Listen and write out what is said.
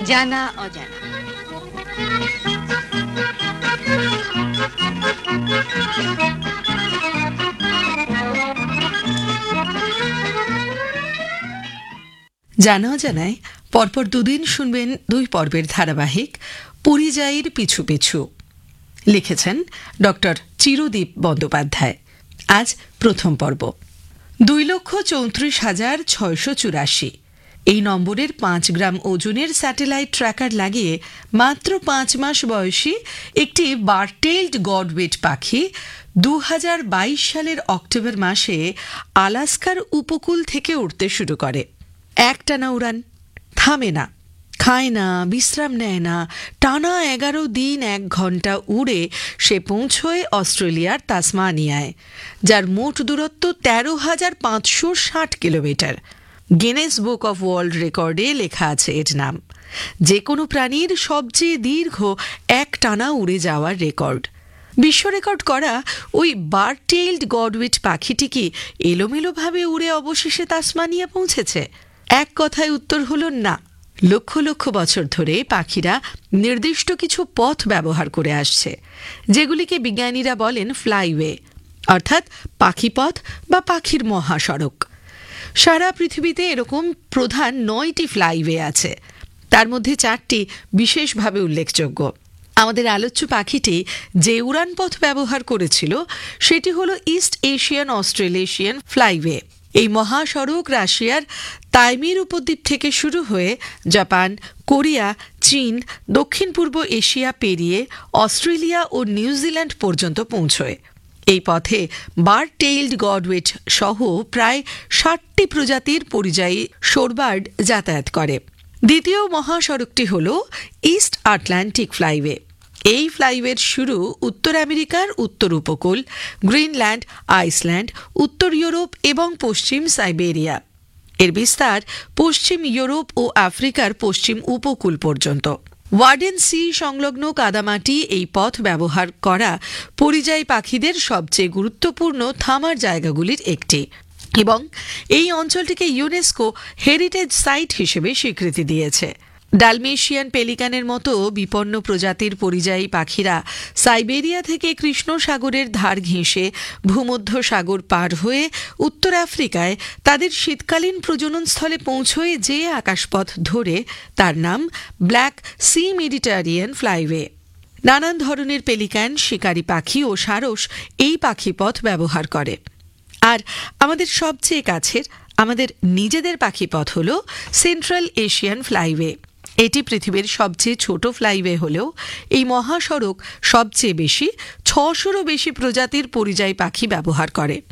জানা অজানা। জানা অজানায় পরপর দুদিন শুনবেন দুই পর্বের ধারাবাহিক পরিযায়ীর পিছু পিছু। লিখেছেন ডক্টর চিরদীপ বন্দ্যোপাধ্যায়। আজ প্রথম পর্ব। 2,34,684 এই নম্বরের 5 গ্রাম ওজনের স্যাটেলাইট ট্র্যাকার লাগিয়ে মাত্র 5 মাস বয়সী একটি বারটেইলড গডওয়েট পাখি 2022 সালের অক্টোবর মাসে আলাস্কার উপকূল থেকে উড়তে শুরু করে। একটানা উড়ান, থামে না, খায় না, বিশ্রাম নেয় না, টানা 11 দিন 1 ঘন্টা উড়ে সে পৌঁছয় অস্ট্রেলিয়ার তাসমানিয়ায়, যার মোট দূরত্ব 13,560 kilometre. Guinness book of world রেকর্ডে লেখা আছে এর নাম। যে কোনো প্রাণীর সবচেয়ে দীর্ঘ একটানা উড়ে যাওয়ার রেকর্ড। বিশ্ব রেকর্ড করা ওই বারটেইলড গডওয়েট পাখিটি কি এলোমেলোভাবে উড়ে অবশেষে তাসমানিয়া পৌঁছেছে? এক কথায় উত্তর হলো না। লক্ষ লক্ষ বছর ধরে পাখিরা নির্দিষ্ট কিছু পথ ব্যবহার করে আসছে, যেগুলিকে বিজ্ঞানীরা বলেন ফ্লাইওয়ে, অর্থাৎ পাখিপথ বা পাখির মহাসড়ক। সারা পৃথিবীতে এরকম প্রধান 9টি ফ্লাইওয়ে আছে, তার মধ্যে 4টি বিশেষভাবে উল্লেখযোগ্য। আমাদের আলোচ্য পাখিটি যে উড়ানপথ ব্যবহার করেছিল সেটি হলো ইস্ট এশিয়ান অস্ট্রেলেশিয়ান ফ্লাইওয়ে। এই মহাসড়ক রাশিয়ার তাইমির উপদ্বীপ থেকে শুরু হয়ে জাপান, কোরিয়া, চীন, দক্ষিণ পূর্ব এশিয়া পেরিয়ে অস্ট্রেলিয়া ও নিউজিল্যান্ড পর্যন্ত পৌঁছয়। এই পথে বারটেইলড গডওয়েট সহ প্রায় 60টি প্রজাতির পরিযায়ী শোরবার্ড যাতায়াত করে। দ্বিতীয় মহাসড়কটি হল ইস্ট আটলান্টিক ফ্লাইওয়ে। এই ফ্লাইওয়ের শুরু উত্তর আমেরিকার উত্তর উপকূল, গ্রিনল্যান্ড, আইসল্যান্ড, উত্তর ইউরোপ এবং পশ্চিম সাইবেরিয়া। এর বিস্তার পশ্চিম ইউরোপ ও আফ্রিকার পশ্চিম উপকূল পর্যন্ত। ওয়ার্ডেন সি সংলগ্ন কাদামাটি এই পথ ব্যবহার করা পরিযায়ী পাখিদের সবচেয়ে গুরুত্বপূর্ণ থামার জায়গাগুলির একটি, এবং এই অঞ্চলটিকে ইউনেস্কো হেরিটেজ সাইট হিসেবে স্বীকৃতি দিয়েছে। ডালমেশিয়ান পেলিকানের মতো বিপন্ন প্রজাতির পরিযায়ী পাখিরা সাইবেরিয়া থেকে কৃষ্ণ সাগরের ধার ঘেঁষে ভূমধ্য সাগর পার হয়ে উত্তর আফ্রিকায় তাদের শীতকালীন প্রজননস্থলে পৌঁছয়ে যে আকাশপথ ধরে, তার নাম ব্ল্যাক সি মেডিটারিয়ান ফ্লাইওয়ে। নানান ধরনের পেলিকান, শিকারী পাখি ও সারস এই পাখিপথ ব্যবহার করে। আর আমাদের সবচেয়ে কাছের, আমাদের নিজেদের পাখিপথ হল সেন্ট্রাল এশিয়ান ফ্লাইওয়ে। এটি পৃথিবীর সবচেয়ে ছোট ফ্লাইওয়ে হলেও এই মহাসড়ক সবচেয়ে বেশি 600রও বেশি প্রজাতির পরিযায়ী পাখি ব্যবহার করে।